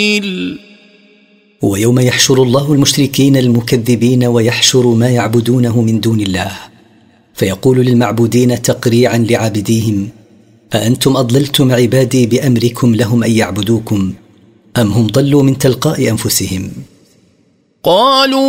ويوم يحشر الله المشركين المكذبين ويحشر ما يعبدونه من دون الله، فيقول للمعبودين تقريعا لعابديهم: أأنتم أضللتم عبادي بأمركم لهم أن يعبدوكم أم هم ضلوا من تلقاء أنفسهم؟ قالوا